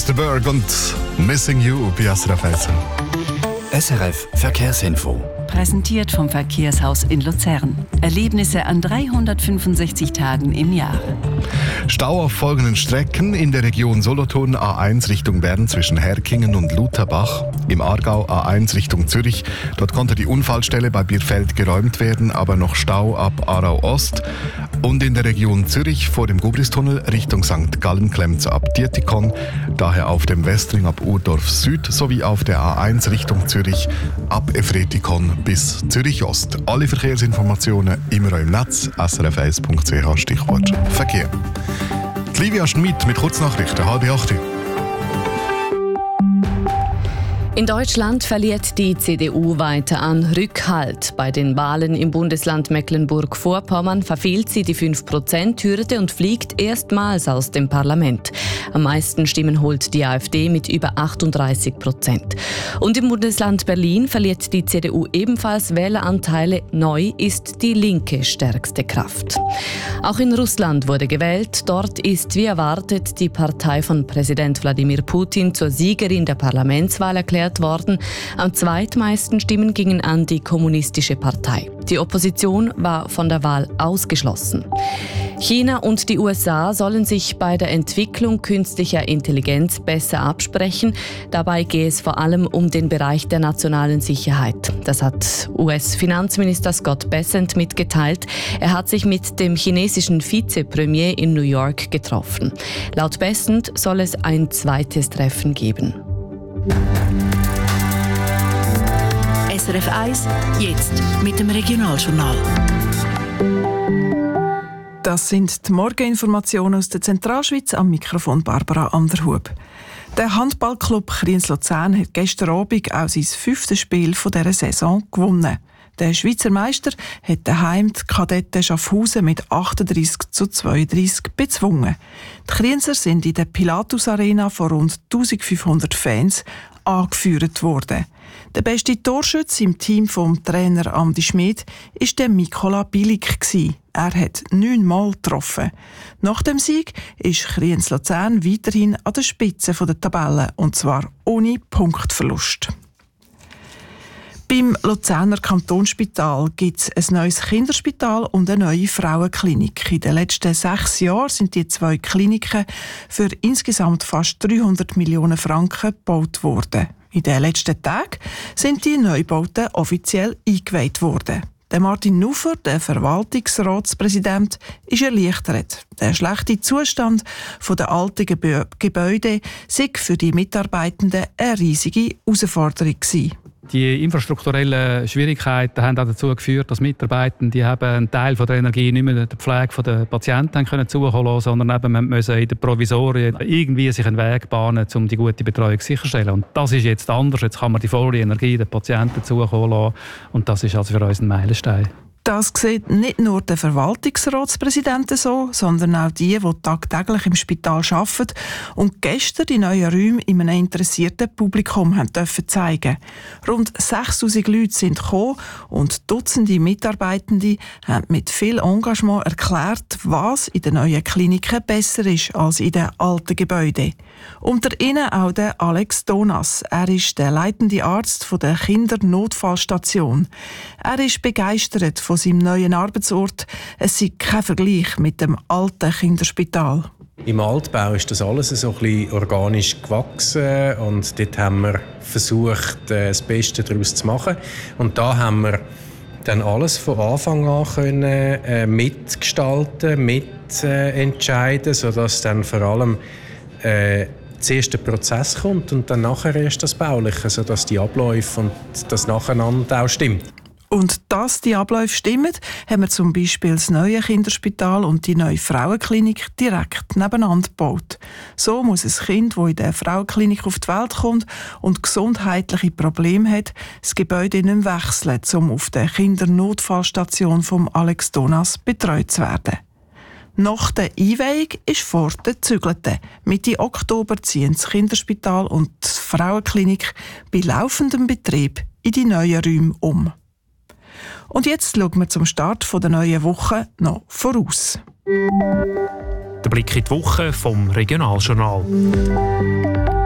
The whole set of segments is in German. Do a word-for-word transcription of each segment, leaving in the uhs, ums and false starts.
Mister Berg und Missing You bei S R F eins. S R F Verkehrsinfo. Präsentiert vom Verkehrshaus in Luzern. Erlebnisse an dreihundertfünfundsechzig Tagen im Jahr. Stau auf folgenden Strecken: in der Region Solothurn A eins Richtung Bern zwischen Herkingen und Lutherbach. Im Aargau A eins Richtung Zürich. Dort konnte die Unfallstelle bei Bierfeld geräumt werden, aber noch Stau ab Aarau Ost. Und in der Region Zürich vor dem Gubristunnel Richtung Sankt Gallen-Klemz ab Dietikon. Daher auf dem Westring ab Urdorf Süd sowie auf der A eins Richtung Zürich ab Efretikon bis Zürich Ost. Alle Verkehrsinformationen immer im Netz s r f eins punkt c h Stichwort Verkehr. Die Livia Schmid mit Kurznachrichten, halb acht. In Deutschland verliert die C D U weiter an Rückhalt. Bei den Wahlen im Bundesland Mecklenburg-Vorpommern verfehlt sie die fünf Prozent Hürde und fliegt erstmals aus dem Parlament. Am meisten Stimmen holt die AfD mit über achtunddreißig Prozent. Und im Bundesland Berlin verliert die C D U ebenfalls Wähleranteile. Neu ist die Linke stärkste Kraft. Auch in Russland wurde gewählt. Dort ist wie erwartet die Partei von Präsident Wladimir Putin zur Siegerin der Parlamentswahl erklärt worden. Am zweitmeisten Stimmen gingen an die Kommunistische Partei. Die Opposition war von der Wahl ausgeschlossen. China und die U S A sollen sich bei der Entwicklung künstlicher Intelligenz besser absprechen. Dabei gehe es vor allem um den Bereich der nationalen Sicherheit. Das hat U S-Finanzminister Scott Bessent mitgeteilt. Er hat sich mit dem chinesischen Vizepremier in New York getroffen. Laut Bessent soll es ein zweites Treffen geben. S R F eins, jetzt mit dem Regionaljournal. Das sind die Morgeninformationen aus der Zentralschweiz, am Mikrofon Barbara Anderhub. Der Handballclub Kriens-Luzern hat gestern Abend auch sein fünftes Spiel dieser Saison gewonnen. Der Schweizer Meister hat daheim die Kadetten Schaffhausen mit achtunddreissig zu zweiunddreissig bezwungen. Die Krienser sind in der Pilatus Arena von rund eintausendfünfhundert Fans angeführt worden. Der beste Torschütze im Team vom Trainer Andi Schmid war der Mikola Bilic. Er hat neunmal getroffen. Nach dem Sieg ist Kriens-Luzern weiterhin an der Spitze der Tabelle, und zwar ohne Punktverlust. Beim Luzerner Kantonsspital gibt es ein neues Kinderspital und eine neue Frauenklinik. In den letzten sechs Jahren sind die zwei Kliniken für insgesamt fast dreihundert Millionen Franken gebaut worden. In den letzten Tagen sind die Neubauten offiziell eingeweiht worden. Der Martin Nufer, der Verwaltungsratspräsident, ist erleichtert. Der schlechte Zustand der alten Gebä- Gebäude sei für die Mitarbeitenden eine riesige Herausforderung gewesen. Die infrastrukturellen Schwierigkeiten haben auch dazu geführt, dass Mitarbeitende die haben einen Teil von der Energie nicht mehr der Pflege der Patienten können zukommen lassen, sondern eben man müssen in den Provisorien irgendwie sich einen Weg bahnen, um die gute Betreuung sicherzustellen. Und das ist jetzt anders. Jetzt kann man die volle Energie den Patienten zukommen lassen. Und das ist also für uns ein Meilenstein. Das sieht nicht nur der Verwaltungsratspräsident so, sondern auch die, die tagtäglich im Spital arbeiten und gestern die neuen Räume in einem interessierten Publikum haben dürfen zeigen. Rund sechstausend Leute sind gekommen und Dutzende Mitarbeitende haben mit viel Engagement erklärt, was in den neuen Kliniken besser ist als in den alten Gebäuden. Unter ihnen auch der Alex Donas. Er ist der leitende Arzt der Kindernotfallstation. Er ist begeistert von seinem neuen Arbeitsort. Es sei kein Vergleich mit dem alten Kinderspital. Im Altbau ist das alles so ein bisschen organisch gewachsen und dort haben wir versucht, das Beste daraus zu machen. Und da haben wir dann alles von Anfang an können, äh, mitgestalten, mitentscheiden, äh, sodass dann vor allem äh, zuerst der Prozess kommt und dann nachher erst das Bauliche, sodass die Abläufe und das Nacheinander auch stimmt. Und dass die Abläufe stimmen, haben wir zum Beispiel das neue Kinderspital und die neue Frauenklinik direkt nebeneinander gebaut. So muss ein Kind, das in der Frauenklinik auf die Welt kommt und gesundheitliche Probleme hat, das Gebäude nicht mehr wechseln, um auf der Kindernotfallstation von Alex Donas betreut zu werden. Nach der Einweihung ist vor der Zügelte. Mitte Oktober ziehen das Kinderspital und die Frauenklinik bei laufendem Betrieb in die neuen Räume um. Und jetzt schauen wir zum Start der neuen Woche noch voraus. Der Blick in die Woche vom Regionaljournal.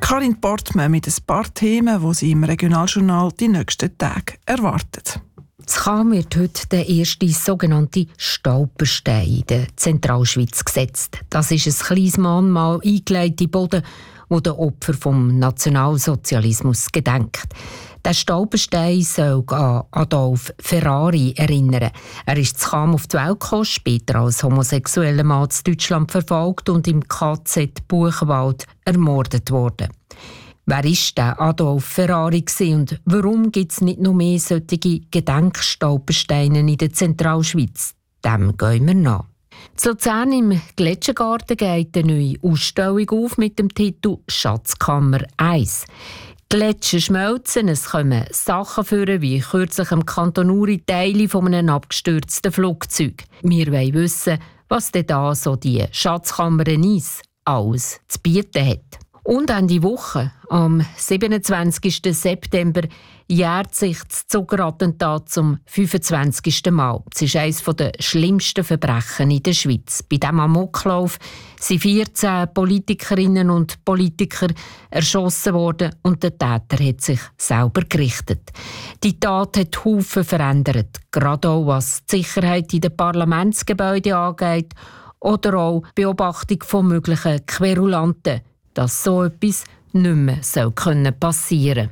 Karin Portmann mit ein paar Themen, die sie im Regionaljournal die nächsten Tage erwartet. Das Cham wird heute der erste sogenannte Stolperstein in der Zentralschweiz gesetzt. Das ist ein kleines Mahnmal eingelegt in Boden, wo der Opfer vom Nationalsozialismus gedenkt. Der Stolperstein soll an Adolf Ferrari erinnern. Er ist zu Cham auf die Welt gekommen, später als homosexueller Mann in Deutschland verfolgt und im K Z Buchenwald ermordet worden. Wer war der Adolf Ferrari und warum gibt es nicht noch mehr solche Gedenkstolpersteine in der Zentralschweiz? Dem gehen wir nach. In Luzern im Gletschergarten geht eine neue Ausstellung auf mit dem Titel «Schatzkammer eins». Gletscher schmelzen, es kommen Sachen vor, wie kürzlich im Kanton Uri Teile von einem abgestürzten Flugzeug. Wir wollen wissen, was denn da so die Schatzkammer eins alles zu bieten hat. Und Ende Woche, am siebenundzwanzigsten September, jährt sich das Zuckerattentat zum fünfundzwanzigsten Mal. Es ist eines der schlimmsten Verbrechen in der Schweiz. Bei diesem Amoklauf sind vierzehn Politikerinnen und Politiker erschossen worden und der Täter hat sich selber gerichtet. Die Tat hat Haufen verändert, gerade auch was die Sicherheit in den Parlamentsgebäuden angeht oder auch die Beobachtung von möglichen Querulanten, dass so etwas nicht mehr passieren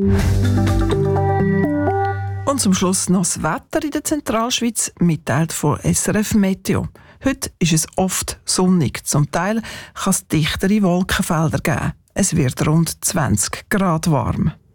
soll. Und zum Schluss noch das Wetter in der Zentralschweiz, mitteilt von S R F Meteo. Heute ist es oft sonnig. Zum Teil kann es dichtere Wolkenfelder geben. Es wird rund zwanzig Grad warm.